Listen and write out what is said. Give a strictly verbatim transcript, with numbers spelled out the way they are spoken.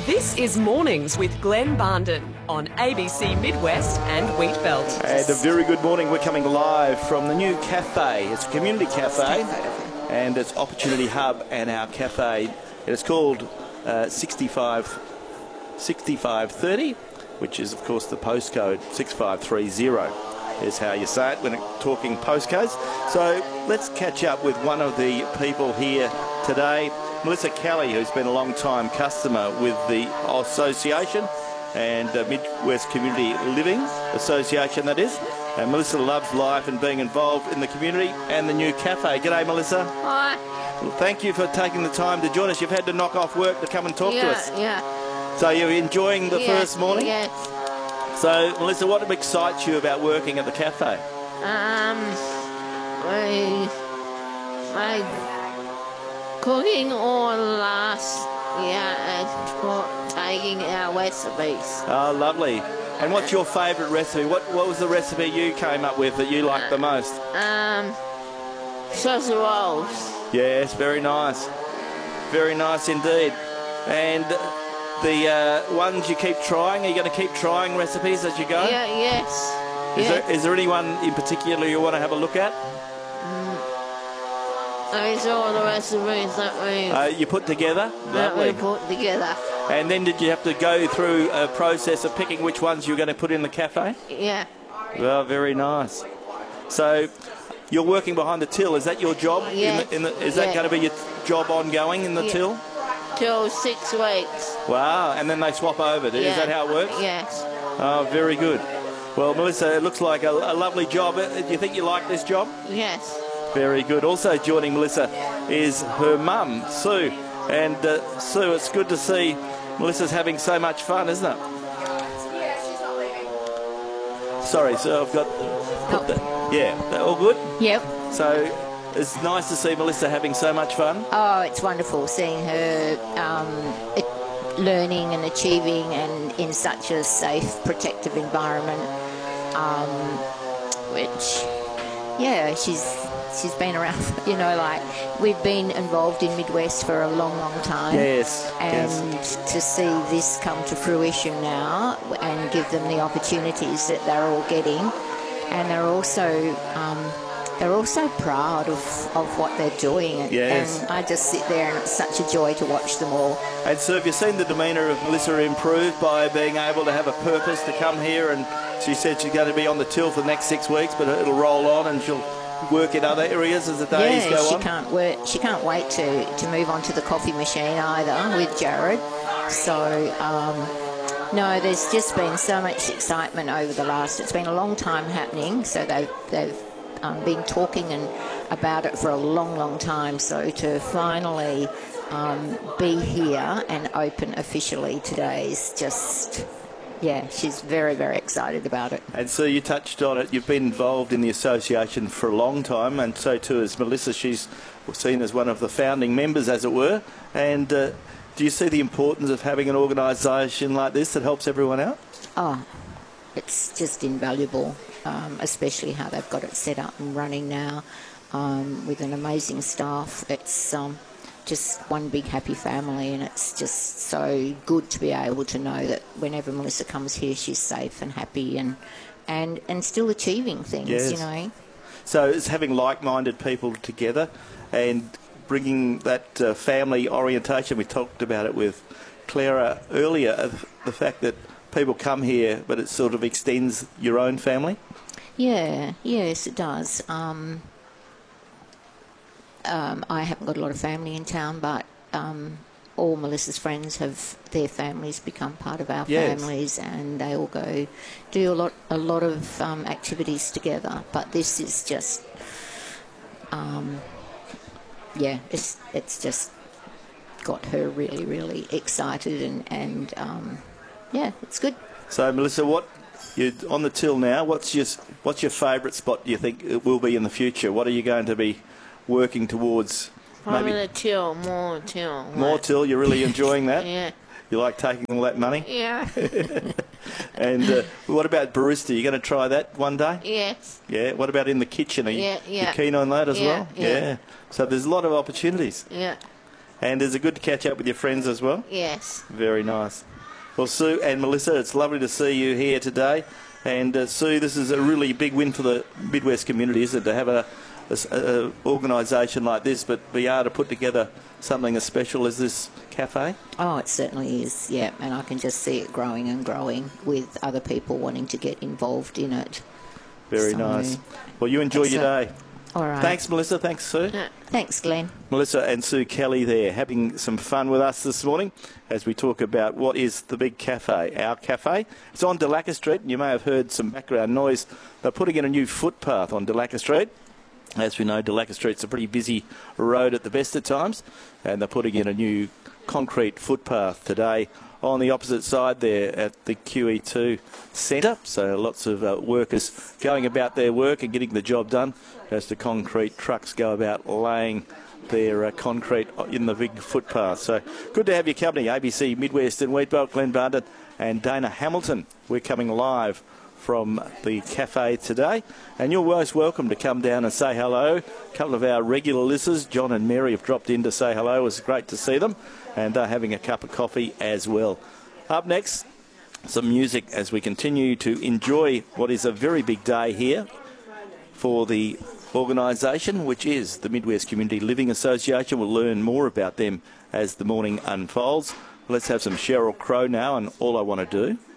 This is Mornings with Glenn Barnden on A B C Midwest and Wheatbelt. And a very good morning. We're coming live from the new cafe. It's a community cafe and it's Opportunity Hub and our cafe. It is called uh, sixty-five thirty, which is, of course, the postcode six five three zero is how you say it when talking postcodes. So let's catch up with one of the people here today. Melissa Kelly, who's been a long-time customer with the association and uh, Midwest Community Living Association, that is. And Melissa loves life and being involved in the community and the new cafe. G'day, Melissa. Hi. Well, thank you for taking the time to join us. You've had to knock off work to come and talk yeah, to us. Yeah, So you're enjoying the yes, first morning? Yes. So, Melissa, what excites you about working at the cafe? Um, I, I cooking all last year and for taking our recipes. Oh, lovely. And what's your favourite recipe? What what was the recipe you came up with that you liked the most? Um, sausage rolls. Yes, very nice. Very nice indeed. And the uh, ones you keep trying, are you going to keep trying recipes as you go? Yeah, yes. Is, yeah. there, is there anyone in particular you want to have a look at? Those are all the recipes that we Uh, you put together? that we Lovely. put together. And then did you have to go through a process of picking which ones you're going to put in the cafe? Yeah. Well, very nice. So you're working behind the till. Is that your job? Yeah. In the, in the, is that Yeah. going to be your job ongoing in the Yeah. till? Till six weeks. Wow. And then they swap over. Is Yeah. that how it works? Yes. Oh, very good. Well, Melissa, it looks like a, a lovely job. Uh, Do you think you like this job? Yes. Very good. Also joining Melissa is her mum, Sue. And uh, Sue, it's good to see Melissa's having so much fun, isn't it? Yeah, she's not leaving. Sorry, Sue, I've got... Put the, yeah, that all good? Yep. So it's nice to see Melissa having so much fun. Oh, it's wonderful seeing her um, it, learning and achieving and in such a safe, protective environment, um, which, yeah, she's she's been around, you know, like we've been involved in Midwest for a long, long time. Yes, And yes. to see this come to fruition now and give them the opportunities that they're all getting, and they're also... Um, They're also proud of, of what they're doing. Yes. And I just sit there and it's such a joy to watch them all. And so have you seen the demeanour of Melissa improve by being able to have a purpose to come here? And she said she's going to be on the till for the next six weeks, but it'll roll on and she'll work in other areas as the days yeah, go she on. can't work. She can't wait to, to move on to the coffee machine either with Jared. So, um, no, there's just been so much excitement over the last... It's been a long time happening, so they've... they've Um, been talking and about it for a long, long time. So to finally um, be here and open officially today is just, yeah, she's very, very excited about it. And so you touched on it. You've been involved in the association for a long time, and so too is Melissa. She's seen as one of the founding members, as it were. And uh, do you see the importance of having an organisation like this that helps everyone out? Oh, it's just invaluable. Um, especially how they've got it set up and running now um, with an amazing staff. It's um, just one big happy family, and it's just so good to be able to know that whenever Melissa comes here, she's safe and happy and and, and still achieving things, Yes. you know. So it's having like-minded people together and bringing that uh, family orientation. We talked about it with Clara earlier, of the fact that people come here, but it sort of extends your own family. Yeah, yes, it does. Um, um, I haven't got a lot of family in town, but um, all Melissa's friends have their families become part of our Yes. families, and they all go do a lot, a lot of um, activities together. But this is just, um, yeah, it's it's just got her really, really excited, and and um, yeah, it's good. So, Melissa, what you're on the till now? What's your what's your favourite spot? Do you think it will be in the future? What are you going to be working towards? Probably Maybe the till, more till. more till. You're really enjoying that. Yeah. You like taking all that money. Yeah. And uh, what about barista? You going to try that one day? Yes. Yeah. What about in the kitchen? Are you, Yeah, yeah. you keen on that as Yeah, well? yeah. So there's a lot of opportunities. Yeah. And is it good to catch up with your friends as well? Yes. Very nice. Well, Sue and Melissa, it's lovely to see you here today. And uh, Sue, this is a really big win for the Midwest community, isn't it, to have a, a, a organisation like this, but be able to put together something as special as this cafe? Oh, it certainly is, yeah, and I can just see it growing and growing with other people wanting to get involved in it. Very So, nice. Well, you enjoy your so- day. All right. Thanks, Melissa. Thanks, Sue. Yeah. Thanks, Glenn. Melissa and Sue Kelly there having some fun with us this morning as we talk about what is the big cafe, our cafe. It's on Delaca Street, and you may have heard some background noise. They're putting in a new footpath on Delaca Street. As we know, Delaca Street's a pretty busy road at the best of times, and they're putting in a new concrete footpath today on the opposite side there at the Q E two centre. So lots of uh, workers going about their work and getting the job done as the concrete trucks go about laying their uh, concrete in the big footpath. So good to have your company, A B C Midwest and Wheatbelt, Glenn Barndon and Dana Hamilton. We're coming live from the cafe today, and you're most welcome to come down and say hello. A couple of our regular listeners, John and Mary, have dropped in to say hello. It was great to see them, and they're having a cup of coffee as well. Up next, some music as we continue to enjoy what is a very big day here for the organisation, which is the Midwest Community Living Association. We'll learn more about them as the morning unfolds. Let's have some Sheryl Crow now, and All I Want to Do.